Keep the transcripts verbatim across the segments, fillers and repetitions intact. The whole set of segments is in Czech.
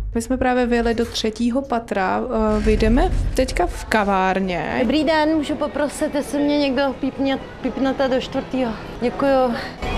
My jsme právě vyjeli do třetího patra, vyjdeme teďka v kavárně. Dobrý den, můžu poprosit, jestli mě někdo pípně, pípnete do čtvrtýho. Děkuju.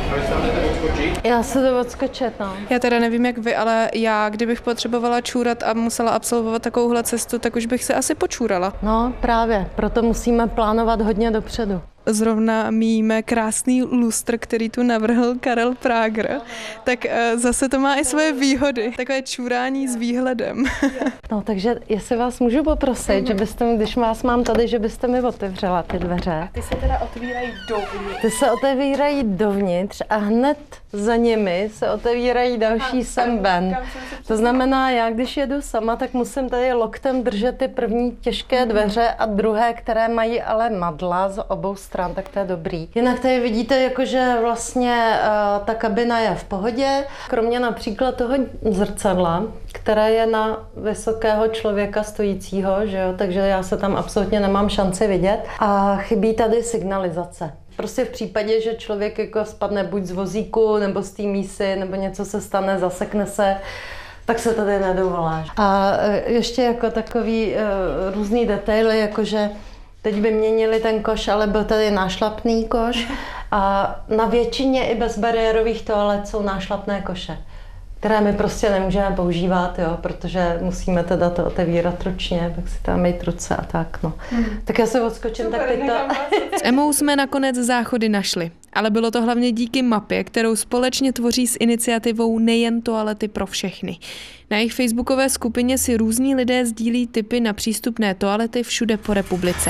Já se to odskočit, no. Já teda nevím jak vy, ale já, kdybych potřebovala čůrat a musela absolvovat takovouhle cestu, tak už bych se asi počůrala. No právě, proto musíme plánovat hodně dopředu. Zrovna míme krásný lustr, který tu navrhl Karel Prager, tak zase to má i svoje výhody. Takové čůrání s výhledem. No takže jestli vás můžu poprosit, že byste mi, když vás mám tady, že byste mi otevřela ty dveře. Ty se teda otvírají dovnitř. Ty se otevírají dovnitř a hned za nimi se otevírají další sem ven. To znamená, já když jedu sama, tak musím tady loktem držet ty první těžké dveře a druhé, které mají ale madla z obou stran, tak to je dobrý. Jinak tady vidíte, jakože vlastně uh, ta kabina je v pohodě, kromě například toho zrcadla, které je na vysokého člověka stojícího, že jo? Takže já se tam absolutně nemám šanci vidět. A chybí tady signalizace. Prostě v případě, že člověk jako spadne buď z vozíku, nebo z té mísy, nebo něco se stane, zasekne se, tak se tady nedovolá. A ještě jako takový uh, různý detaily, jakože teď by měnili ten koš, ale byl tady nášlapný koš a na většině i bezbariérových toalet jsou nášlapné koše, které my prostě nemůžeme používat, jo, protože musíme teda to otevírat ručně, pak si tam mít ruce a tak, no. Hmm. Tak já se odskočím, super, tak teď to... S Emou jsme nakonec záchody našli, ale bylo to hlavně díky mapě, kterou společně tvoří s iniciativou Nejen toalety pro všechny. Na jejich facebookové skupině si různí lidé sdílí tipy na přístupné toalety všude po republice.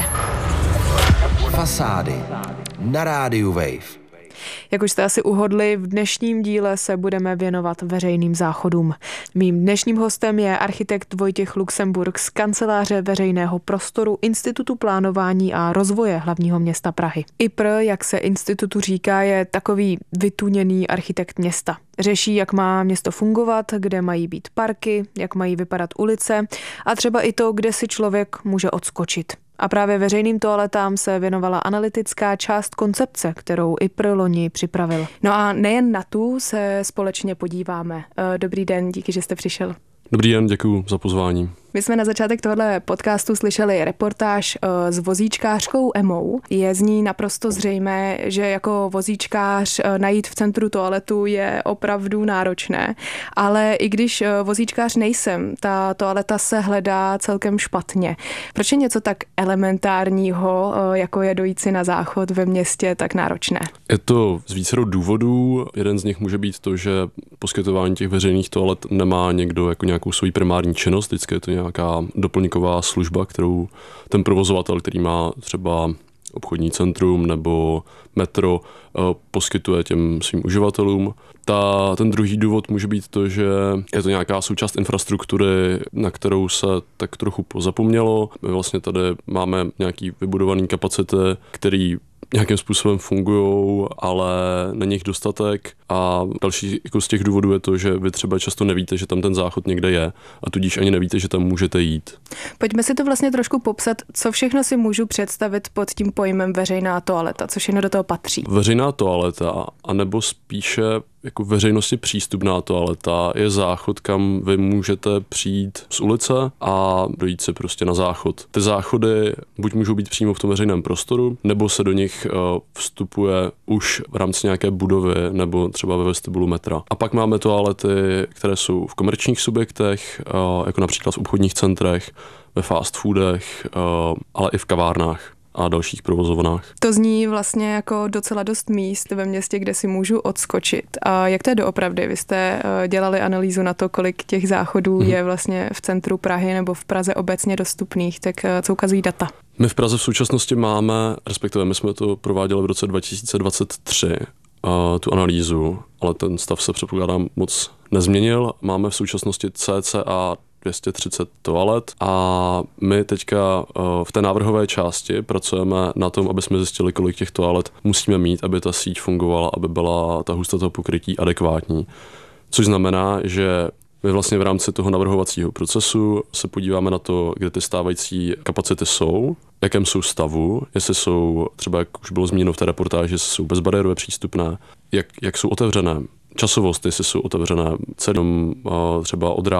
Fasády na rádiu Wave. Jak už jste asi uhodli, v dnešním díle se budeme věnovat veřejným záchodům. Mým dnešním hostem je architekt Vojtěch Luxemburg z kanceláře veřejného prostoru Institutu plánování a rozvoje hlavního města Prahy. I P R, jak se institutu říká, je takový vytuněný architekt města. Řeší, jak má město fungovat, kde mají být parky, jak mají vypadat ulice a třeba i to, kde si člověk může odskočit. A právě veřejným toaletám se věnovala analytická část koncepce, kterou i P R loni připravil. No a nejen na tu se společně podíváme. Dobrý den, díky, že jste přišel. Dobrý den, děkuji za pozvání. My jsme na začátek tohle podcastu slyšeli reportáž s vozíčkářkou Emou. Je z ní naprosto zřejmé, že jako vozíčkář najít v centru toaletu je opravdu náročné. Ale i když vozíčkář nejsem, ta toaleta se hledá celkem špatně. Proč je něco tak elementárního, jako je dojít si na záchod ve městě, tak náročné? Je to z vícero důvodů. Jeden z nich může být to, že poskytování těch veřejných toalet nemá někdo jako nějakou svou primární činnost, vždycky je to nějaká doplňková služba, kterou ten provozovatel, který má třeba obchodní centrum nebo metro, poskytuje těm svým uživatelům. Ta, ten druhý důvod může být to, že je to nějaká součást infrastruktury, na kterou se tak trochu pozapomnělo. My vlastně tady máme nějaký vybudovaný kapacity, který nějakým způsobem fungují, ale není jich dostatek. A další jako z těch důvodů je to, že vy třeba často nevíte, že tam ten záchod někde je a tudíž ani nevíte, že tam můžete jít. Pojďme si to vlastně trošku popsat, co všechno si můžu představit pod tím pojmem veřejná toaleta, co všechno do toho patří. Veřejná toaleta, anebo spíše jako veřejnosti přístupná toaleta je záchod, kam vy můžete přijít z ulice a dojít si prostě na záchod. Ty záchody buď můžou být přímo v tom veřejném prostoru, nebo se do nich vstupuje už v rámci nějaké budovy nebo třeba ve vestibulu metra. A pak máme toalety, které jsou v komerčních subjektech, jako například v obchodních centrech, ve fast foodech, ale i v kavárnách a dalších provozovnách. To zní vlastně jako docela dost míst ve městě, kde si můžu odskočit. A jak to je doopravdy? Vy jste dělali analýzu na to, kolik těch záchodů hmm. je vlastně v centru Prahy nebo v Praze obecně dostupných, tak co ukazují data? My v Praze v současnosti máme, respektive my jsme to prováděli v roce dva tisíce dvacet tři, tu analýzu, ale ten stav se předpokládám moc nezměnil. Máme v současnosti cca dvě stě třicet toalet a my teďka v té návrhové části pracujeme na tom, aby jsme zjistili, kolik těch toalet musíme mít, aby ta síť fungovala, aby byla ta hustota pokrytí adekvátní. Což znamená, že my vlastně v rámci toho navrhovacího procesu se podíváme na to, kde ty stávající kapacity jsou, v jakém jsou stavu, jestli jsou, třeba jak už bylo zmíněno v té reportáži, jestli jsou bezbariérové přístupné, jak, jak jsou otevřené, časovost, jestli jsou otevřené celým třeba od rána